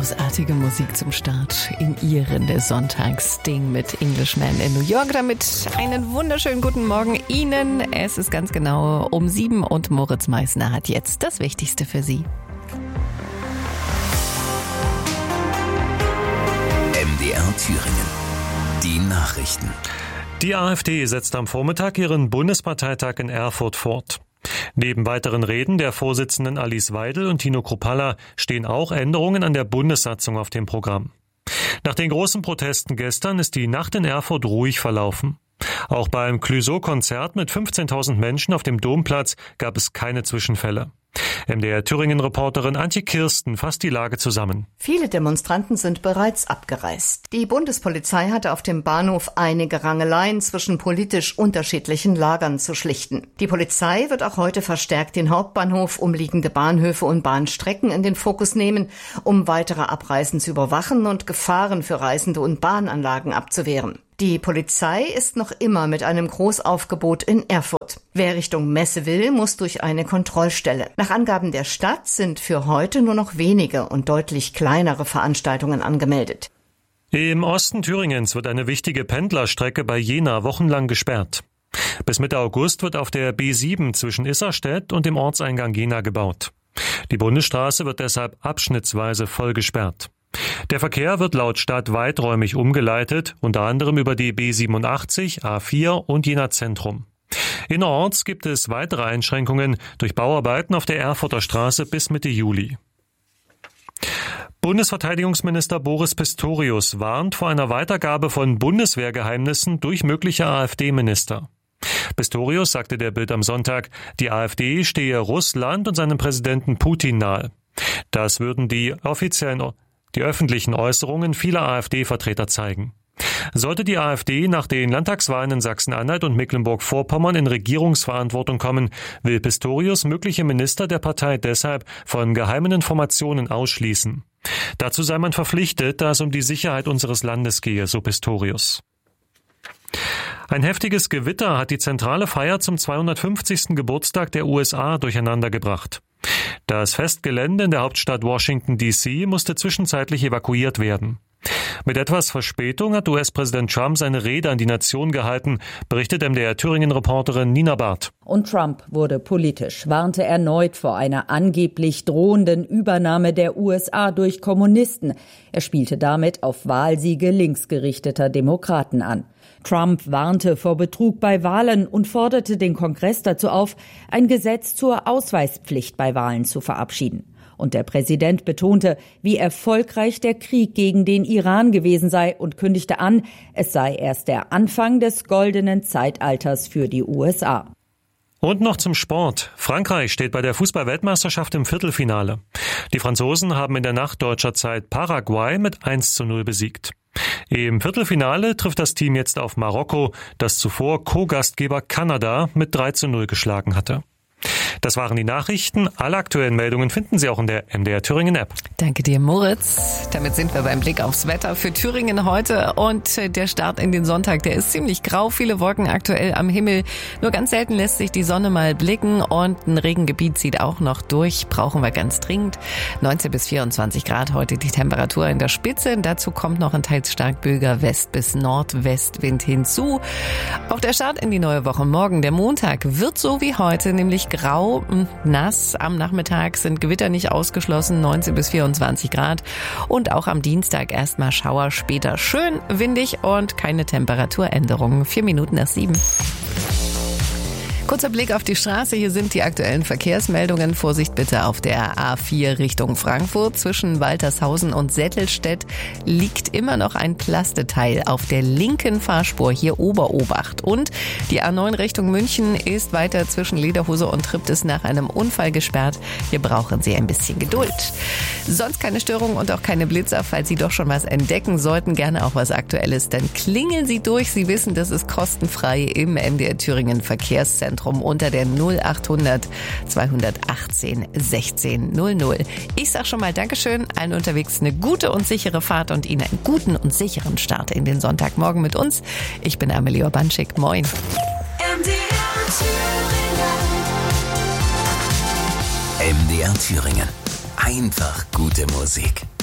Großartige Musik zum Start in Ihren Sonntagsding mit Englishman in New York. Damit einen wunderschönen guten Morgen Ihnen. Es ist ganz genau um 7 und Moritz Meissner hat jetzt das Wichtigste für Sie. MDR Thüringen. Die Nachrichten. Die AfD setzt am Vormittag ihren Bundesparteitag in Erfurt fort. Neben weiteren Reden der Vorsitzenden Alice Weidel und Tino Kruppalla stehen auch Änderungen an der Bundessatzung auf dem Programm. Nach den großen Protesten gestern ist die Nacht in Erfurt ruhig verlaufen. Auch beim Clouseau-Konzert mit 15.000 Menschen auf dem Domplatz gab es keine Zwischenfälle. MDR Thüringen-Reporterin Antje Kirsten fasst die Lage zusammen. Viele Demonstranten sind bereits abgereist. Die Bundespolizei hatte auf dem Bahnhof einige Rangeleien zwischen politisch unterschiedlichen Lagern zu schlichten. Die Polizei wird auch heute verstärkt den Hauptbahnhof, umliegende Bahnhöfe und Bahnstrecken in den Fokus nehmen, um weitere Abreisen zu überwachen und Gefahren für Reisende und Bahnanlagen abzuwehren. Die Polizei ist noch immer mit einem Großaufgebot in Erfurt. Wer Richtung Messe will, muss durch eine Kontrollstelle. Nach Angaben der Stadt sind für heute nur noch wenige und deutlich kleinere Veranstaltungen angemeldet. Im Osten Thüringens wird eine wichtige Pendlerstrecke bei Jena wochenlang gesperrt. Bis Mitte August wird auf der B7 zwischen Isserstedt und dem Ortseingang Jena gebaut. Die Bundesstraße wird deshalb abschnittsweise voll gesperrt. Der Verkehr wird laut Stadt weiträumig umgeleitet, unter anderem über die B87, A4 und Jena Zentrum. Innerorts gibt es weitere Einschränkungen durch Bauarbeiten auf der Erfurter Straße bis Mitte Juli. Bundesverteidigungsminister Boris Pistorius warnt vor einer Weitergabe von Bundeswehrgeheimnissen durch mögliche AfD-Minister. Pistorius sagte der Bild am Sonntag, die AfD stehe Russland und seinem Präsidenten Putin nahe. Das würden die öffentlichen Äußerungen vieler AfD-Vertreter zeigen. Sollte die AfD nach den Landtagswahlen in Sachsen-Anhalt und Mecklenburg-Vorpommern in Regierungsverantwortung kommen, will Pistorius mögliche Minister der Partei deshalb von geheimen Informationen ausschließen. Dazu sei man verpflichtet, da es um die Sicherheit unseres Landes gehe, so Pistorius. Ein heftiges Gewitter hat die zentrale Feier zum 250. Geburtstag der USA durcheinandergebracht. Das Festgelände in der Hauptstadt Washington, D.C. musste zwischenzeitlich evakuiert werden. Mit etwas Verspätung hat US-Präsident Trump seine Rede an die Nation gehalten, berichtet MDR Thüringen-Reporterin Nina Barth. Und Trump wurde politisch, warnte erneut vor einer angeblich drohenden Übernahme der USA durch Kommunisten. Er spielte damit auf Wahlsiege linksgerichteter Demokraten an. Trump warnte vor Betrug bei Wahlen und forderte den Kongress dazu auf, ein Gesetz zur Ausweispflicht bei Wahlen zu verabschieden. Und der Präsident betonte, wie erfolgreich der Krieg gegen den Iran gewesen sei und kündigte an, es sei erst der Anfang des goldenen Zeitalters für die USA. Und noch zum Sport. Frankreich steht bei der Fußball-Weltmeisterschaft im Viertelfinale. Die Franzosen haben in der Nacht deutscher Zeit Paraguay mit 1:0 besiegt. Im Viertelfinale trifft das Team jetzt auf Marokko, das zuvor Co-Gastgeber Kanada mit 3:0 geschlagen hatte. Das waren die Nachrichten. Alle aktuellen Meldungen finden Sie auch in der MDR Thüringen App. Danke dir, Moritz. Damit sind wir beim Blick aufs Wetter für Thüringen heute. Und der Start in den Sonntag, der ist ziemlich grau. Viele Wolken aktuell am Himmel. Nur ganz selten lässt sich die Sonne mal blicken. Und ein Regengebiet zieht auch noch durch. Brauchen wir ganz dringend. 19 bis 24 Grad heute die Temperatur in der Spitze. Dazu kommt noch ein teils stark böiger West- bis Nordwestwind hinzu. Auch der Start in die neue Woche morgen, der Montag, wird so wie heute, nämlich grau und nass. Am Nachmittag sind Gewitter nicht ausgeschlossen, 19 bis 24 Grad. Und auch am Dienstag erstmal Schauer, später schön windig und keine Temperaturänderungen. 4 Minuten nach 7. Kurzer Blick auf die Straße. Hier sind die aktuellen Verkehrsmeldungen. Vorsicht bitte auf der A4 Richtung Frankfurt. Zwischen Waltershausen und Settelstedt liegt immer noch ein Plasteteil auf der linken Fahrspur. Hier Oberobacht. Und die A9 Richtung München ist weiter zwischen Lederhose und Triptis nach einem Unfall gesperrt. Hier brauchen Sie ein bisschen Geduld. Sonst keine Störungen und auch keine Blitzer. Falls Sie doch schon was entdecken sollten, gerne auch was Aktuelles, dann klingeln Sie durch. Sie wissen, das ist kostenfrei im MDR Thüringen Verkehrszentrum unter der 0800 218 16 00. Ich sag schon mal Dankeschön, allen unterwegs eine gute und sichere Fahrt und Ihnen einen guten und sicheren Start in den Sonntagmorgen mit uns. Ich bin Amelie Urbanschik. Moin. MDR Thüringen. Einfach gute Musik.